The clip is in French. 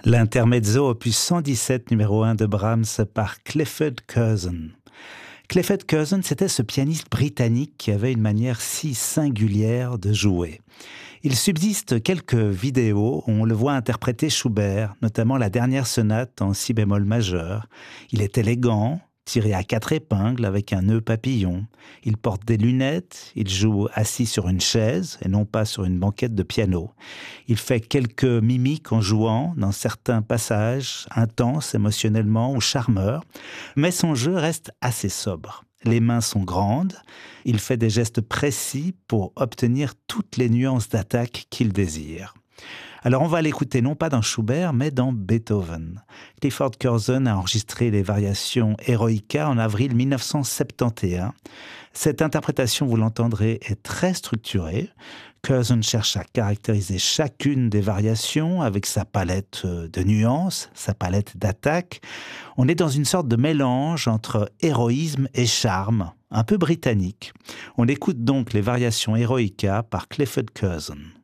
L'intermezzo opus 117 numéro 1 de Brahms par Clifford Curzon. Clifford Curzon, c'était ce pianiste britannique qui avait une manière si singulière de jouer. Il subsiste quelques vidéos où on le voit interpréter Schubert, notamment la dernière sonate en si bémol majeur. Il est élégant, tiré à 4 épingles avec un nœud papillon. Il porte des lunettes, il joue assis sur une chaise et non pas sur une banquette de piano. Il fait quelques mimiques en jouant dans certains passages intenses émotionnellement ou charmeurs, mais son jeu reste assez sobre. Les mains sont grandes, il fait des gestes précis pour obtenir toutes les nuances d'attaque qu'il désire. Alors on va l'écouter non pas dans Schubert, mais dans Beethoven. Clifford Curzon a enregistré les variations Eroica en avril 1971. Cette interprétation, vous l'entendrez, est très structurée. Curzon cherche à caractériser chacune des variations avec sa palette de nuances, sa palette d'attaques. On est dans une sorte de mélange entre héroïsme et charme, un peu britannique. On écoute donc les variations Eroica par Clifford Curzon.